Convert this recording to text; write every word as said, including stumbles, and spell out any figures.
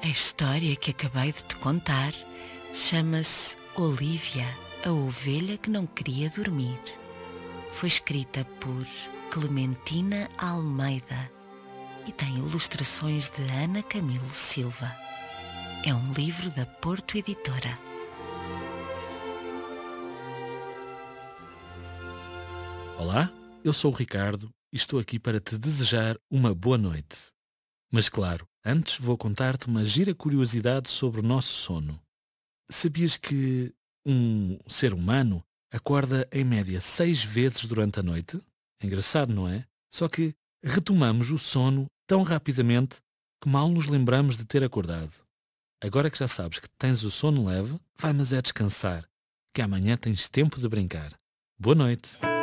A história que acabei de te contar chama-se Olívia, a ovelha que não queria dormir. Foi escrita por Clementina Almeida e tem ilustrações de Ana Camilo Silva. É um livro da Porto Editora. Olá, eu sou o Ricardo e estou aqui para te desejar uma boa noite. Mas claro, antes vou contar-te uma gira curiosidade sobre o nosso sono. Sabias que um ser humano acorda em média seis vezes durante a noite? Engraçado, não é? Só que retomamos o sono tão rapidamente que mal nos lembramos de ter acordado. Agora que já sabes que tens o sono leve, vai mas é descansar, que amanhã tens tempo de brincar. Boa noite.